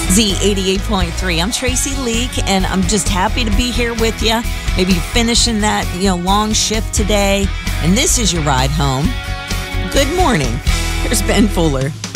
Z88.3. I'm Tracy Leak, and I'm just happy to be here with you. Maybe you're finishing that, long shift today, and this is your ride home. Good morning. Here's Ben Fuller.